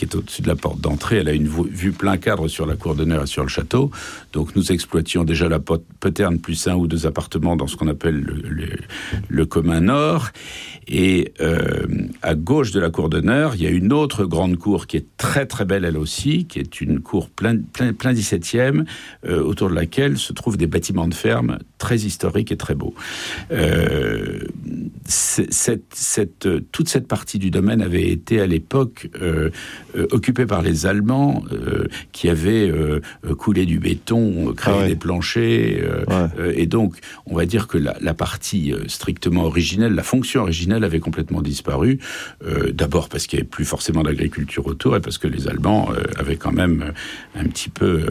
est au-dessus de la porte d'entrée. Elle a une vue plein cadre sur la cour d'honneur et sur le château. Donc nous exploitions déjà la poterne plus 1 ou 2 appartements dans ce qu'on appelle le commun nord. Et à gauche de la cour d'honneur, il y a une autre grande cour qui est très très belle elle aussi, qui est une cour plein 17e, autour de laquelle se trouvent des bâtiments de ferme très historiques et très beaux. Toute cette partie du domaine avait été à l'époque occupée par les Allemands qui avaient coulé du béton, créé des planchers, et donc on va dire que la partie strictement originelle, la fonction originelle avait complètement disparu, d'abord parce qu'il n'y avait plus forcément d'agriculture autour et parce que les Allemands avaient quand même un petit peu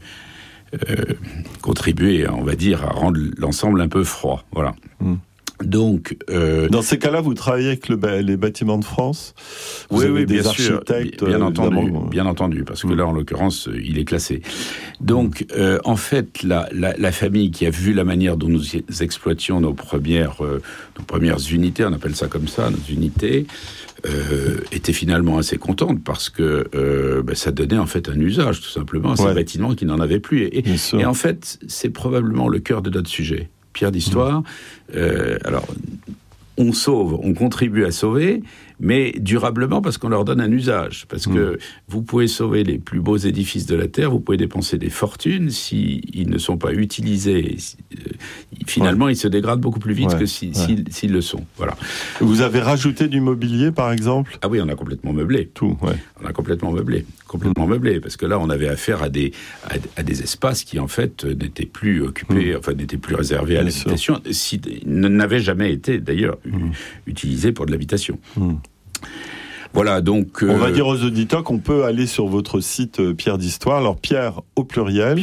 contribué, on va dire, à rendre l'ensemble un peu froid. Voilà. Donc, dans ces cas-là, vous travaillez avec les bâtiments de France. Vous avez des architectes, bien entendu, parce que là, en l'occurrence, il est classé. Donc, en fait, la famille qui a vu la manière dont nous exploitions nos premières unités, on appelle ça comme ça, nos unités, était finalement assez contente parce que ça donnait en fait un usage, tout simplement, à ces bâtiments qui n'en avaient plus. Et en fait, c'est probablement le cœur de notre sujet. Pierre d'Histoire, alors on sauve, on contribue à sauver, mais durablement parce qu'on leur donne un usage. Parce que vous pouvez sauver les plus beaux édifices de la Terre, vous pouvez dépenser des fortunes, s'ils ne sont pas utilisés, finalement ils se dégradent beaucoup plus vite que s'ils le sont. Voilà. Vous avez rajouté du mobilier par exemple ? Ah oui, on a complètement meublé. Tout, On a complètement meublé, parce que là on avait affaire à des espaces qui en fait n'étaient plus occupés, enfin n'étaient plus réservés à l'habitation, n'avaient jamais été d'ailleurs utilisés pour de l'habitation. Voilà, donc... On va dire aux auditeurs qu'on peut aller sur votre site Pierre d'Histoire. Alors, Pierre au pluriel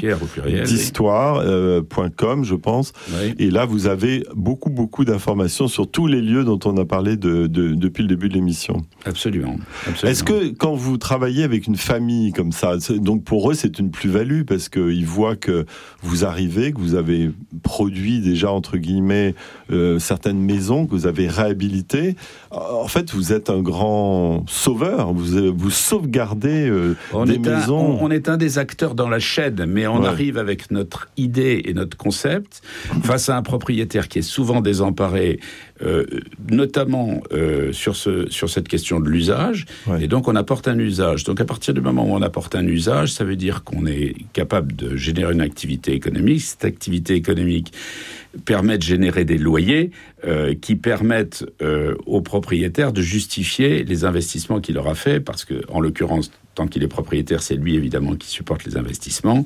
d'histoire.com, je pense. Oui. Et là, vous avez beaucoup d'informations sur tous les lieux dont on a parlé depuis le début de l'émission. Absolument. Est-ce que quand vous travaillez avec une famille comme ça, donc pour eux, c'est une plus-value parce qu'ils voient que vous arrivez, que vous avez produit déjà, entre guillemets, certaines maisons, que vous avez réhabilitées. En fait, vous êtes un grand sauveur, vous sauvegardez des maisons. On est un des acteurs dans la chaîne, mais on arrive avec notre idée et notre concept face à un propriétaire qui est souvent désemparé, notamment sur cette question de l'usage, et donc on apporte un usage. Donc à partir du moment où on apporte un usage, ça veut dire qu'on est capable de générer une activité économique. Cette activité économique permet de générer des loyers qui permettent aux propriétaires de justifier les investissements qu'il aura fait, parce que, en l'occurrence, tant qu'il est propriétaire, c'est lui évidemment qui supporte les investissements.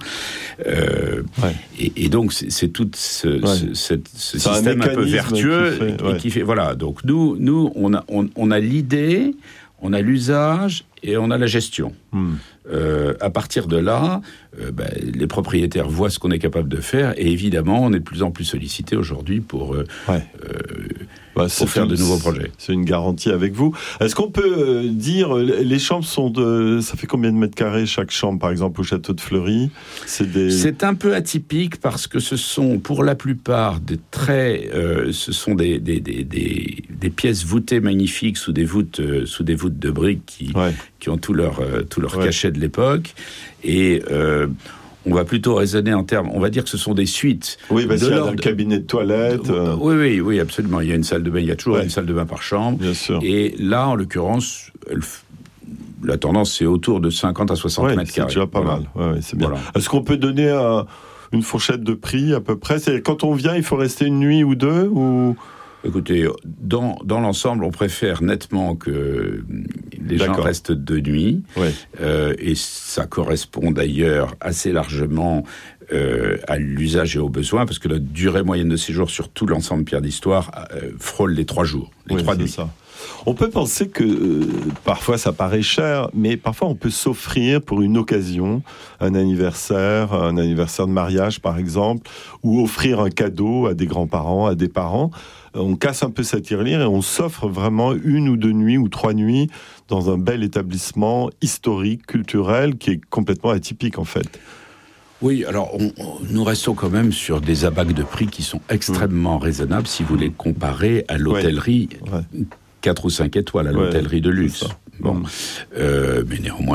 Et donc c'est tout ce système un peu vertueux qui fait. Voilà. Donc nous on a l'idée, on a l'usage et on a la gestion. À partir de là, les propriétaires voient ce qu'on est capable de faire, et évidemment, on est de plus en plus sollicité aujourd'hui pour faire de nouveaux projets. C'est une garantie avec vous. Est-ce qu'on peut dire, les chambres sont ça fait combien de mètres carrés chaque chambre, par exemple, au château de Fleury ? C'est un peu atypique parce que ce sont, pour la plupart, ce sont des pièces voûtées magnifiques sous des voûtes de briques qui ont tout leur cachet de l'époque, et on va plutôt raisonner en termes, on va dire que ce sont des suites. Oui, parce qu'il y a un cabinet de toilette. Oui, absolument. Il y a une salle de bain, il y a toujours une salle de bain par chambre. Bien sûr. Et là, en l'occurrence, la tendance, c'est autour de 50 à 60 mètres carrés. C'est déjà pas mal. C'est bien. Voilà. Est-ce qu'on peut donner une fourchette de prix à peu près ? Quand on vient, il faut rester une nuit ou deux ou... Écoutez, dans l'ensemble, on préfère nettement que les gens restent 2 nuits. Et ça correspond d'ailleurs assez largement à l'usage et aux besoins, parce que la durée moyenne de séjour sur tout l'ensemble Pierre d'Histoire frôle les 3 jours, les 3 nuits. Ça. On peut penser que parfois ça paraît cher, mais parfois on peut s'offrir pour une occasion, un anniversaire de mariage par exemple, ou offrir un cadeau à des grands-parents, à des parents. On casse un peu sa tirelire et on s'offre vraiment 1 ou 2 nuits ou 3 nuits dans un bel établissement historique, culturel, qui est complètement atypique en fait. Oui, alors nous restons quand même sur des abacs de prix qui sont extrêmement raisonnables si vous les comparez à l'hôtellerie 4 ou 5 étoiles, à l'hôtellerie de luxe. Mais néanmoins,